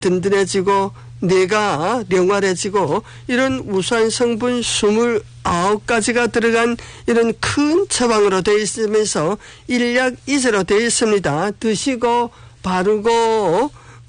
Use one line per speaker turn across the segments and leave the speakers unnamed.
든든해지고 뇌가 영활해지고 이런 우수한 성분 29가지가 들어간 이런 큰 처방으로 되어 있으면서 일약 이제로 되어 있습니다. 드시고 바르고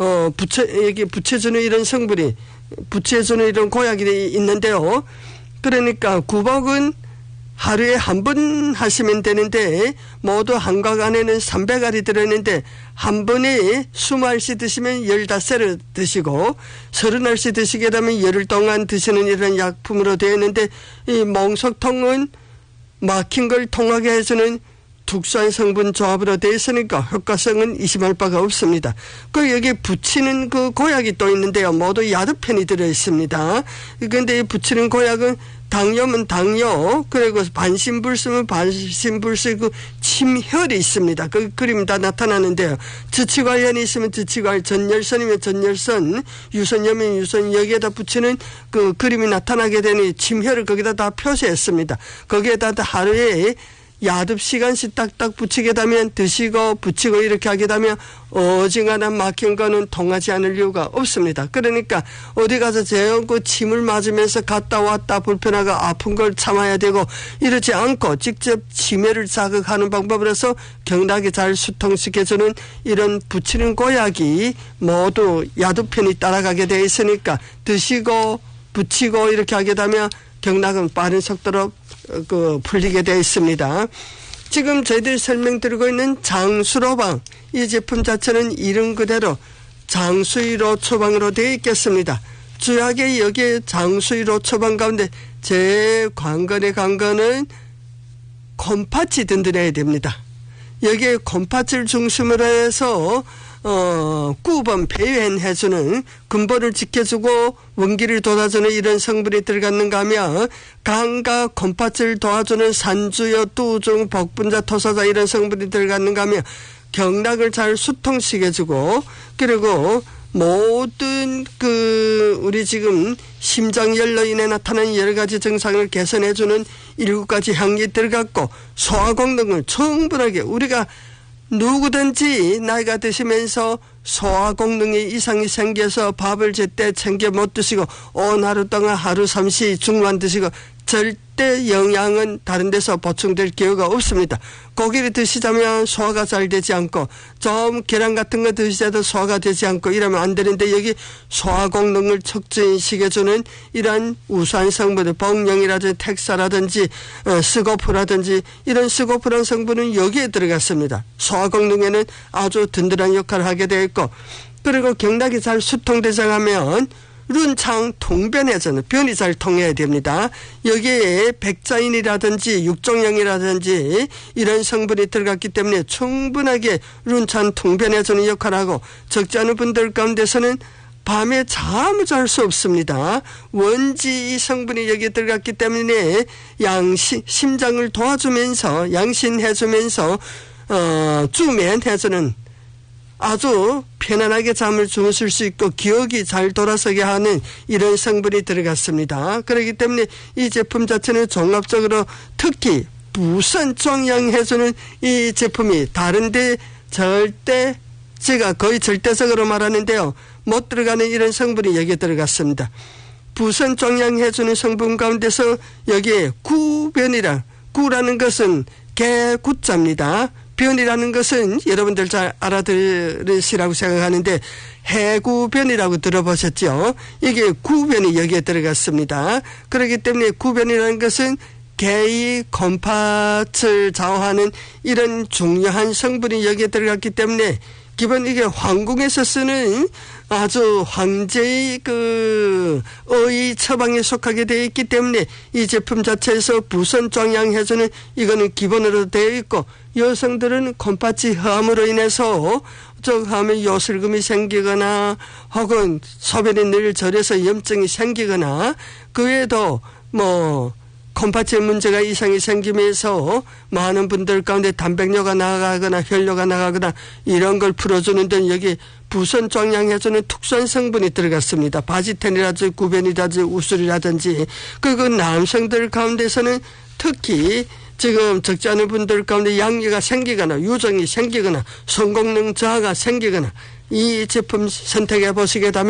여기 붙여주는 이런 성분이 붙여주는 이런 고약이 있는데요. 그러니까 구복은 하루에 한 번 하시면 되는데 모두 한 각 안에는 300알이 들어있는데 한 번에 20알씩 드시면 15알을 드시고 30알씩 드시게 되면 열흘 동안 드시는 이런 약품으로 되어 있는데 이 몽석통은 막힌 걸 통하게 해주는 특수한 성분 조합으로 되어 있으니까 효과성은 의심할 바가 없습니다. 그 여기 붙이는 그 고약이 또 있는데요. 모두 야드펜이 들어 있습니다. 그런데 이 붙이는 고약은 당뇨면 당뇨, 그리고 반신불수면 반신불수, 그 침혈이 있습니다. 그 그림 다 나타나는데요. 지치과열이 있으면 지치과열, 전열선이면 전열선, 유선염이면 유선, 여기에다 붙이는 그 그림이 나타나게 되니 침혈을 거기다 다 표시했습니다. 거기에다 하루에 야듭 시간씩 딱딱 붙이게 되면 드시고 붙이고 이렇게 하게 되면 어지간한 막힌 거는 통하지 않을 이유가 없습니다. 그러니까 어디 가서 재연고 침을 맞으면서 갔다 왔다 불편하고 아픈 걸 참아야 되고 이러지 않고 직접 치매를 자극하는 방법으로서 경락에 잘 수통시켜주는 이런 붙이는 고약이 모두 야두편이 따라가게 되어 있으니까 드시고 붙이고 이렇게 하게 되면 경락은 빠른 속도로 풀리게 되어 있습니다. 지금 저희들이 설명드리고 있는 장수로방, 이 제품 자체는 이름 그대로 장수이로 처방으로 되어 있겠습니다. 주약에 여기에 장수이로 처방 가운데 제일 관건은 콩팥이 든든해야 됩니다. 여기에 콩팥을 중심으로 해서 구번 배회해주는 근본을 지켜주고 원기를 돋아주는 이런 성분이 들어갔는가 하면 간과 콩팥을 도와주는 산주여 뚜중 복분자 토사자 이런 성분이 들어갔는가 하면 경락을 잘 수통시켜주고 그리고 모든 우리 지금 심장열로 인해 나타나는 여러 가지 증상을 개선해주는 7가지 향이 들어갔고 소화功能을 충분하게 우리가 누구든지 나이가 드시면서 소화功能에 이상이 생겨서 밥을 제때 챙겨 못 드시고 온 하루 동안 하루 삼시 중만 드시고 절대 영양은 다른 데서 보충될 기회가 없습니다. 고기를 드시자면 소화가 잘 되지 않고 좀 계란 같은 거 드시자도 소화가 되지 않고 이러면 안 되는데 여기 소화功能을 촉진시켜주는 이러한 우수한 성분들 복령이라든지 텍사라든지 스고프라든지 이런 스고프란 성분은 여기에 들어갔습니다. 소화功能에는 아주 든든한 역할을 하게 되어 있고 그리고 경락이 잘 수통되장하면 룬창 통변해서는 변이 잘 통해야 됩니다. 여기에 백자인이라든지 육종령이라든지 이런 성분이 들어갔기 때문에 충분하게 룬창 통변해주는 역할을 하고 적지 않은 분들 가운데서는 밤에 잠을 잘 수 없습니다. 원지 성분이 여기에 들어갔기 때문에 심장을 도와주면서 양신해주면서 주면해주는 아주 편안하게 잠을 주무실 수 있고 기억이 잘 돌아서게 하는 이런 성분이 들어갔습니다. 그렇기 때문에 이 제품 자체는 종합적으로 특히 부선종양해주는 이 제품이 다른데 절대 제가 거의 절대적으로 말하는데요. 못 들어가는 이런 성분이 여기에 들어갔습니다. 부선종양해주는 성분 가운데서 여기에 구라는 것은 개구자입니다. 변이라는 것은 여러분들 잘 알아들으시라고 생각하는데 해구변이라고 들어보셨죠? 이게 구변이 여기에 들어갔습니다. 그렇기 때문에 구변이라는 것은 개의 콩팥을 좌우하는 이런 중요한 성분이 여기에 들어갔기 때문에 기본 이게 황궁에서 쓰는 아주 황제의 의 처방에 속하게 되어 있기 때문에 이 제품 자체에서 부선종양해주는 이거는 기본으로 되어 있고 여성들은 콩팥이 허함으로 인해서 하면 요실금이 생기거나 혹은 소변이 늘 절여서 염증이 생기거나 그 외에도 콩팥에 문제가 이상이 생기면서 많은 분들 가운데 단백뇨가 나가거나 혈뇨가 나가거나 이런 걸 풀어주는 데는 여기 부선종양해주는 특수한 성분이 들어갔습니다. 바지텐이라든지 구변이라든지 우술이라든지 그리고 남성들 가운데서는 특히 지금 적지 않은 분들 가운데 양리가 생기거나 유정이 생기거나 성공능 저하가 생기거나 이 제품 선택해 보시게 되면